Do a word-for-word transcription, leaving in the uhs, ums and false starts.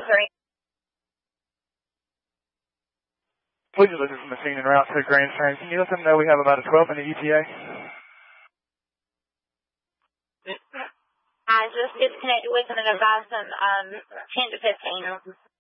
three. Please listen from the scene en route to Grand Strand. Can you let them know we have about a twelve minute E T A? I just disconnected with them and advised them um, ten to fifteen.